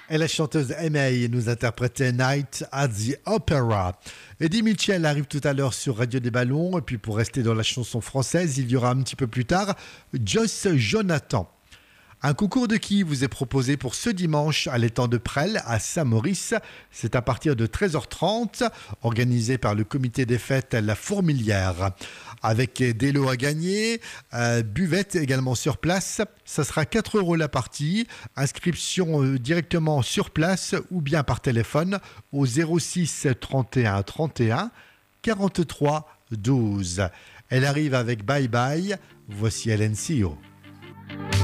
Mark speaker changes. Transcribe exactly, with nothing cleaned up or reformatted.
Speaker 1: Et la chanteuse M A nous interprétait Night at the Opera. Eddie Mitchell arrive tout à l'heure sur Radio des Ballons. Et puis pour rester dans la chanson française, il y aura un petit peu plus tard Joyce Jonathan. Un concours de qui vous est proposé pour ce dimanche à l'étang de Presles à Saint-Maurice. C'est à partir de treize heures trente, organisé par le comité des fêtes La Fourmilière. Avec des lots à gagner, euh, buvette également sur place. Ça sera quatre euros la partie. Inscription euh, directement sur place ou bien par téléphone au zéro six trente et un trente et un quarante-trois douze. Elle arrive avec Bye Bye. Voici Hélène Sio.